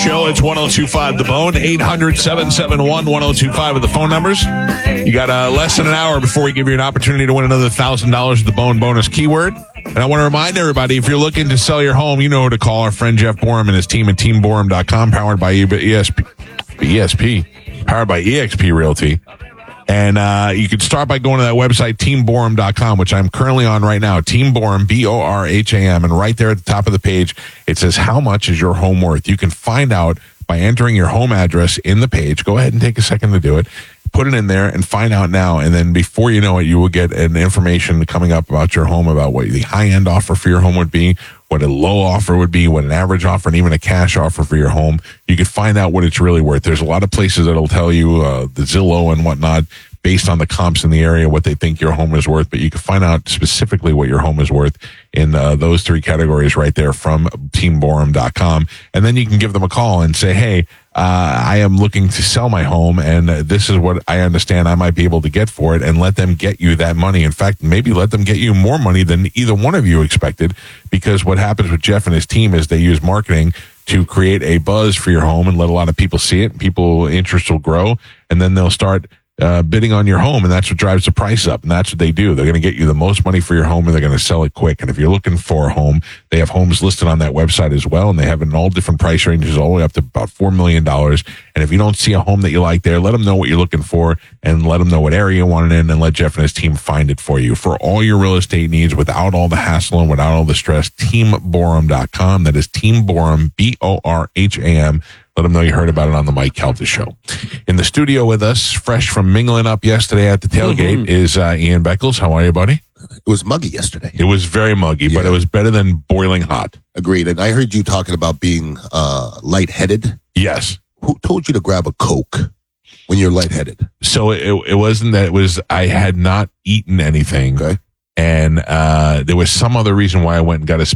show. It's 1025 The Bone, 800-771-1025 with the phone numbers. You got less than an hour before we give you an opportunity to win another $1,000 with the Bone bonus keyword. And I want to remind everybody, if you're looking to sell your home, you know who to call. Our friend Jeff Borum and his team at teamborum.com, powered by powered by EXP Realty. And you can start by going to that website, teamborum.com, which I'm currently on right now, Team Borum, BORHAM. And right there at the top of the page, it says, how much is your home worth? You can find out by entering your home address in the page. Go ahead and take a second to do it. Put it in there and find out now. And then before you know it, you will get an information coming up about your home, about what the high-end offer for your home would be, what a low offer would be, what an average offer, and even a cash offer for your home. You can find out what it's really worth. There's a lot of places that'll tell you, the Zillow and whatnot, based on the comps in the area, what they think your home is worth. But you can find out specifically what your home is worth in those three categories right there from teamborum.com. And then you can give them a call and say, hey, I am looking to sell my home, and this is what I understand I might be able to get for it, and let them get you that money. In fact, maybe let them get you more money than either one of you expected, because what happens with Jeff and his team is they use marketing to create a buzz for your home and let a lot of people see it. People interest will grow, and then they'll start bidding on your home, and that's what drives the price up. And that's what they do. They're going to get you the most money for your home, and they're going to sell it quick. And if you're looking for a home, they have homes listed on that website as well, and they have it in all different price ranges, all the way up to about $4 million. And if you don't see a home that you like there, let them know what you're looking for, and let them know what area you want it in, and let Jeff and his team find it for you. For all your real estate needs, without all the hassle and without all the stress, teamborum.com. That is Team Borum, BORHAM. Let them know you heard about it on the Mike Calta Show. In the studio with us, fresh from mingling up yesterday at the tailgate, is Ian Beckles. How are you, buddy? It was muggy yesterday. It was very muggy, but it was better than boiling hot. Agreed. And I heard you talking about being lightheaded. Yes. Who told you to grab a Coke when you're lightheaded? So it wasn't that. It was I had not eaten anything. Okay. And there was some other reason why I went and got a